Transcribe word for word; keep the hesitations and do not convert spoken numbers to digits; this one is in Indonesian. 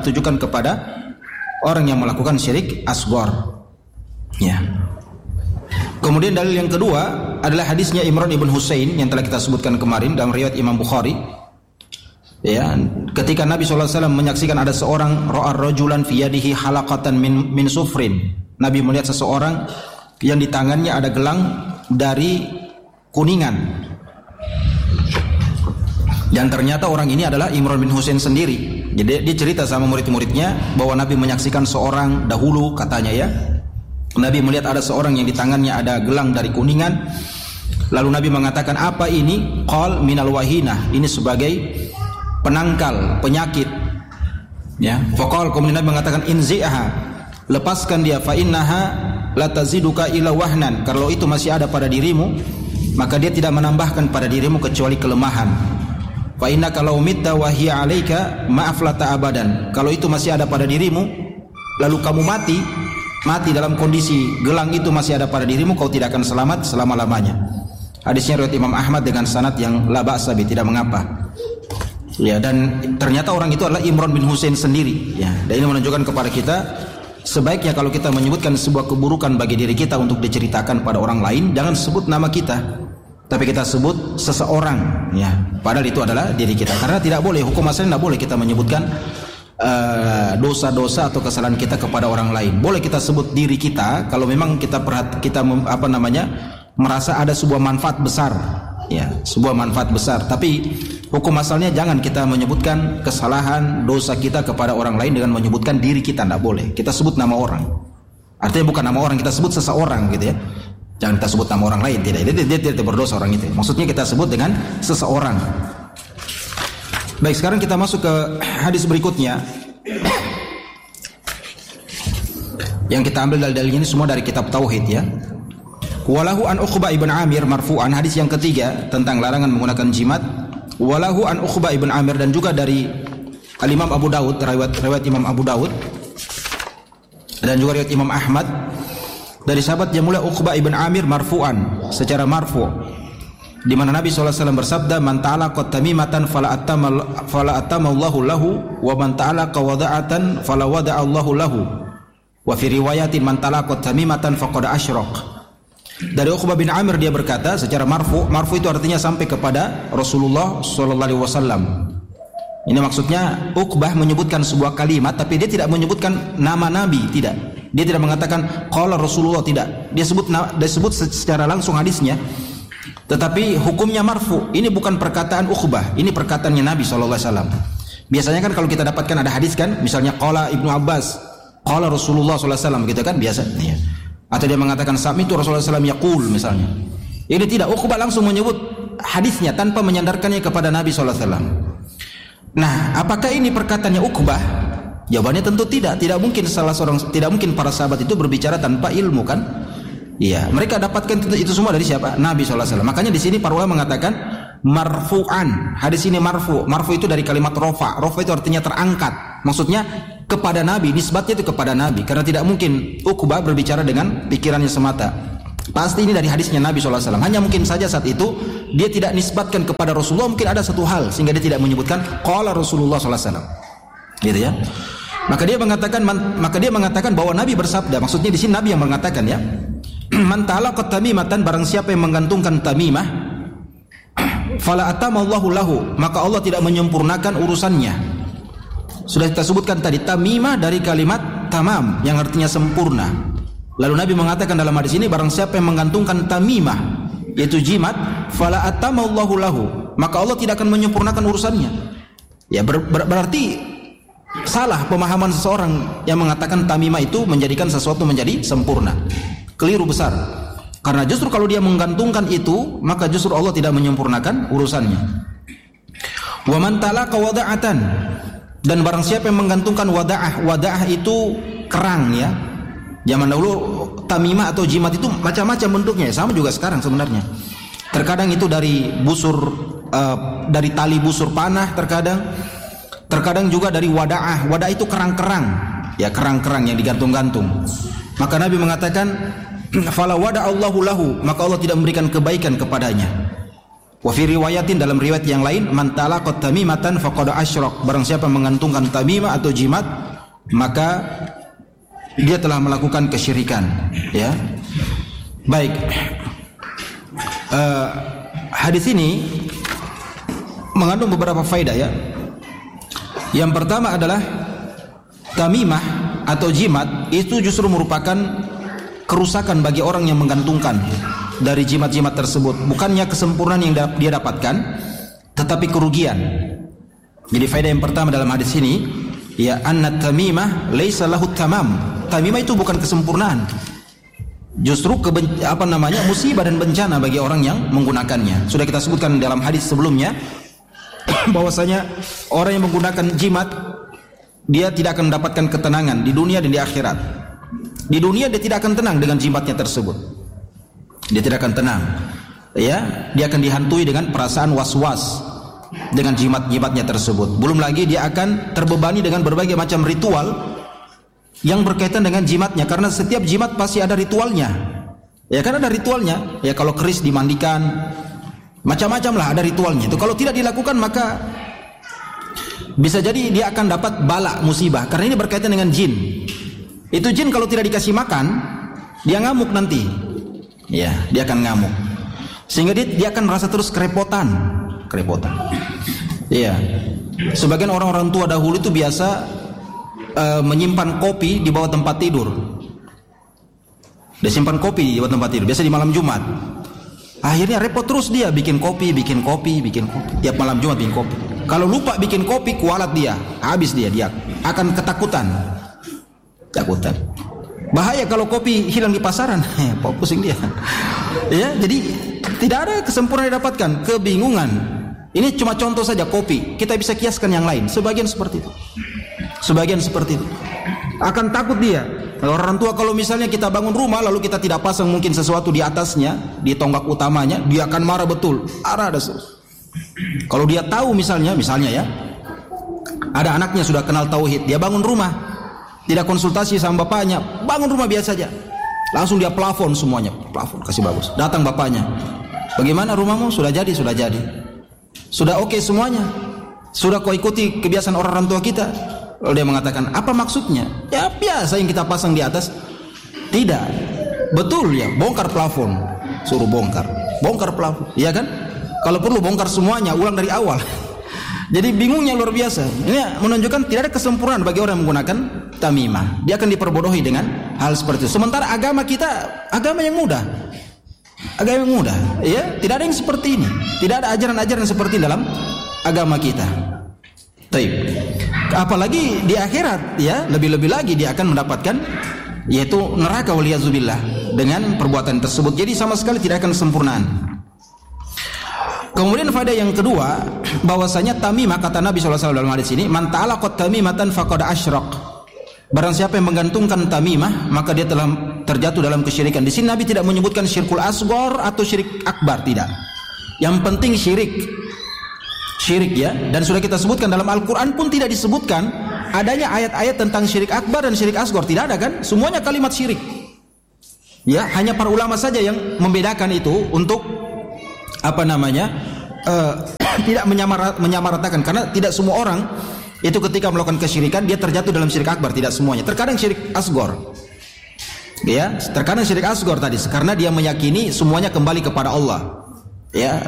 ditujukan kepada orang yang melakukan syirik asghar. Ya. Kemudian dalil yang kedua adalah hadisnya Imran ibn Husain yang telah kita sebutkan kemarin dalam riwayat Imam Bukhari. Ya, ketika Nabi shallallahu alaihi wasallam menyaksikan ada seorang ra'a rajulan fi yadihi halaqatan min min sufrin. Nabi melihat seseorang yang di tangannya ada gelang dari kuningan. Dan ternyata orang ini adalah Imran bin Husain sendiri. Jadi dia cerita sama murid-muridnya bahwa Nabi menyaksikan seorang dahulu, katanya ya, Nabi melihat ada seorang yang di tangannya ada gelang dari kuningan. Lalu Nabi mengatakan, apa ini? Qal minal wahinah. Ini sebagai penangkal penyakit. Ya, faqal, kemudian Nabi mengatakan, inzi'aha, lepaskan dia, fa innaha la taziduka ila wahnan. Kalau itu masih ada pada dirimu, maka dia tidak menambahkan pada dirimu kecuali kelemahan. Fa innaka law mitta wa hiya 'alaika ma aflata abadan. Kalau itu masih ada pada dirimu, lalu kamu mati, mati dalam kondisi gelang itu masih ada pada dirimu, kau tidak akan selamat selama-lamanya. Hadisnya riwayat Imam Ahmad dengan sanad yang la ba'sa bi, tidak mengapa. Ya, dan ternyata orang itu adalah Imran bin Husain sendiri. Ya, dan ini menunjukkan kepada kita sebaiknya kalau kita menyebutkan sebuah keburukan bagi diri kita untuk diceritakan pada orang lain, jangan sebut nama kita, tapi kita sebut seseorang. Ya, padahal itu adalah diri kita. Karena tidak boleh, hukum asalnya tidak boleh kita menyebutkan Uh, dosa-dosa atau kesalahan kita kepada orang lain. Boleh kita sebut diri kita kalau memang kita perhat kita mem, apa namanya merasa ada sebuah manfaat besar, ya, sebuah manfaat besar. Tapi hukum asalnya jangan kita menyebutkan kesalahan, dosa kita kepada orang lain dengan menyebutkan diri kita, tidak boleh. Kita sebut nama orang. Artinya bukan nama orang, kita sebut seseorang, gitu ya. Jangan kita sebut nama orang lain, tidak. Dia, dia, dia tidak berdosa orang itu. Maksudnya kita sebut dengan seseorang. Baik, sekarang kita masuk ke hadis berikutnya. Yang kita ambil dalil-dalilnya ini semua dari kitab Tauhid, ya. Walahu an Uqbah ibn Amir marfu'an, hadis yang ketiga tentang larangan menggunakan jimat. Walahu an Uqbah ibn Amir, dan juga dari Al-Imam Abu Daud, riwayat, riwayat Imam Abu Daud, dan juga riwayat Imam Ahmad dari sahabat yang mulia Uqbah ibn Amir marfu'an, secara marfu', di mana Nabi shallallahu alaihi wasallam bersabda, man ta'alaqa tamimatan fala atama fala atamallahu lahu, wa man ta'alaqa wada'atan fala wada'allahu lahu, wa fi riwayatin man ta'alaqa tamimatan faqad asyrak. Dari Uqbah bin Amir dia berkata secara marfu, marfu itu artinya sampai kepada Rasulullah shallallahu alaihi wasallam. Ini maksudnya Uqbah menyebutkan sebuah kalimat, tapi dia tidak menyebutkan nama Nabi, tidak. Dia tidak mengatakan qala Rasulullah, tidak. Dia sebut dia sebut secara langsung hadisnya. Tetapi hukumnya marfu. Ini bukan perkataan Uqbah, ini perkataannya Nabi shallallahu alaihi wasallam. Biasanya kan kalau kita dapatkan ada hadis kan, misalnya qala Ibnu Abbas, qala Rasulullah shallallahu alaihi wasallam, gitu kan biasa. Ya. Atau dia mengatakan sami'tu Rasulullah shallallahu alaihi wasallam yaqul misalnya. Ini tidak, Uqbah langsung menyebut hadisnya tanpa menyandarkannya kepada Nabi shallallahu alaihi wasallam. Nah, apakah ini perkataannya Uqbah? Jawabannya tentu tidak. Tidak mungkin salah seorang, tidak mungkin para sahabat itu berbicara tanpa ilmu, kan? Iya, mereka dapatkan itu semua dari siapa? Nabi shallallahu alaihi wasallam. Makanya di sini para ulama mengatakan marfu'an. Hadis ini marfu. Marfu itu dari kalimat rofa. Rofa itu artinya terangkat. Maksudnya kepada Nabi, nisbatnya itu kepada Nabi. Karena tidak mungkin Uqbah berbicara dengan pikirannya semata. Pasti ini dari hadisnya Nabi shallallahu alaihi wasallam. Hanya mungkin saja saat itu dia tidak nisbatkan kepada Rasulullah, mungkin ada satu hal sehingga dia tidak menyebutkan qala Rasulullah shallallahu alaihi wasallam. Gitu ya. Maka dia mengatakan maka dia mengatakan bahwa Nabi bersabda. Maksudnya di sini Nabi yang mengatakan, ya. Man ta'alaqa tamimatan, barang siapa yang menggantungkan tamimah, fala atamallahu lahu, maka Allah tidak menyempurnakan urusannya. Sudah kita sebutkan tadi, tamimah dari kalimat tamam yang artinya sempurna. Lalu Nabi mengatakan dalam hadis ini, barang siapa yang menggantungkan tamimah, yaitu jimat, fala atamallahu lahu, maka Allah tidak akan menyempurnakan urusannya. Ya, ber, ber, berarti salah pemahaman seseorang yang mengatakan tamimah itu menjadikan sesuatu menjadi sempurna. Keliru besar. Karena justru kalau dia menggantungkan itu, maka justru Allah tidak menyempurnakan urusannya. Wa man talaqa wada'atan, dan barang siapa yang menggantungkan wada'ah, wada'ah itu kerang, ya. Zaman dahulu tamimah atau jimat itu macam-macam bentuknya, sama juga sekarang sebenarnya. Terkadang itu dari busur uh, dari tali busur panah, terkadang terkadang juga dari wada'ah. Wada'ah itu kerang-kerang, ya, kerang-kerang yang digantung-gantung. Maka Nabi mengatakan fala wada'allahu lahu, maka Allah tidak memberikan kebaikan kepadanya. Wa fi riwayatin, dalam riwayat yang lain, man talaqat tamimatan faqad asyrak. Barang siapa mengantungkan tamimah atau jimat, maka dia telah melakukan kesyirikan, ya. Baik. Uh, hadis ini mengandung beberapa faedah, ya. Yang pertama adalah tamimah atau jimat itu justru merupakan kerusakan bagi orang yang menggantungkan dari jimat-jimat tersebut. Bukannya kesempurnaan yang dia dapatkan, tetapi kerugian. Jadi faedah yang pertama dalam hadis ini, ya, anna tamimah laisa lahu tamam. Tamimah itu bukan kesempurnaan, justru keben, apa namanya musibah dan bencana bagi orang yang menggunakannya. Sudah kita sebutkan dalam hadis sebelumnya bahwasanya orang yang menggunakan jimat, dia tidak akan mendapatkan ketenangan di dunia dan di akhirat. Di dunia dia tidak akan tenang dengan jimatnya tersebut. Dia tidak akan tenang, ya. Dia akan dihantui dengan perasaan was-was dengan jimat-jimatnya tersebut. Belum lagi dia akan terbebani dengan berbagai macam ritual yang berkaitan dengan jimatnya, karena setiap jimat pasti ada ritualnya. Ya, kan ada ritualnya. Ya, kalau keris dimandikan, macam-macam lah ada ritualnya. Itu kalau tidak dilakukan maka bisa jadi dia akan dapat bala, musibah, karena ini berkaitan dengan jin. Itu jin kalau tidak dikasih makan, dia ngamuk nanti. Ya, dia akan ngamuk. Sehingga dia, dia akan merasa terus kerepotan, kerepotan. Iya. Sebagian orang-orang tua dahulu itu biasa uh, menyimpan kopi di bawah tempat tidur. Dia simpan kopi di bawah tempat tidur, biasa di malam Jumat. Akhirnya repot terus dia bikin kopi, bikin kopi, bikin kopi. Tiap malam Jumat bikin kopi. Kalau lupa bikin kopi, kualat dia, habis dia, dia akan ketakutan. Ketakutan. Bahaya kalau kopi hilang di pasaran, pusing dia. Ya, jadi tidak ada kesempurnaan didapatkan, kebingungan. Ini cuma contoh saja kopi. Kita bisa kiaskan yang lain. Sebagian seperti itu. Sebagian seperti itu. Akan takut dia. Orang tua kalau misalnya kita bangun rumah lalu kita tidak pasang mungkin sesuatu di atasnya, di tonggak utamanya, dia akan marah betul. Arah ada. Kalau dia tahu misalnya, misalnya ya, ada anaknya sudah kenal tauhid, dia bangun rumah, tidak konsultasi sama bapaknya, bangun rumah biasa saja, langsung dia plafon semuanya, plafon kasih bagus. Datang bapaknya, bagaimana rumahmu? Sudah jadi, sudah jadi, sudah oke okay semuanya, sudah kau ikuti kebiasaan orang tua kita. Lalu dia mengatakan, apa maksudnya? Ya biasa yang kita pasang di atas. Tidak, betul ya, bongkar plafon, suruh bongkar, bongkar plafon, iya kan? Kalau perlu bongkar semuanya, ulang dari awal. Jadi bingungnya luar biasa. Ini menunjukkan tidak ada kesempurnaan bagi orang yang menggunakan tamimah. Dia akan diperbodohi dengan hal seperti itu. Sementara agama kita agama yang mudah, agama yang mudah, ya, tidak ada yang seperti ini. Tidak ada ajaran-ajaran seperti ini dalam agama kita. Taib. Apalagi di akhirat, ya, lebih-lebih lagi dia akan mendapatkan yaitu neraka waliyazubillah dengan perbuatan tersebut. Jadi sama sekali tidak akan kesempurnaan. Kemudian faedah yang kedua, bahwasanya tamimah, kata Nabi shallallahu alaihi wasallam dalam hadis ini, man ta'alaqat tamimatan faqad asyrak. Barang siapa yang menggantungkan tamimah, maka dia telah terjatuh dalam kesyirikan. Di sini Nabi tidak menyebutkan syirkul asghar atau syirik akbar, tidak. Yang penting syirik. Syirik, ya. Dan sudah kita sebutkan dalam Al-Qur'an pun tidak disebutkan adanya ayat-ayat tentang syirik akbar dan syirik asghar, tidak ada kan? Semuanya kalimat syirik. Ya, hanya para ulama saja yang membedakan itu untuk apa namanya uh, tidak menyamar, menyamaratakan, karena tidak semua orang itu ketika melakukan kesyirikan dia terjatuh dalam syirik akbar, tidak semuanya. Terkadang syirik asghar, ya, terkadang syirik asghar tadi karena dia meyakini semuanya kembali kepada Allah, ya.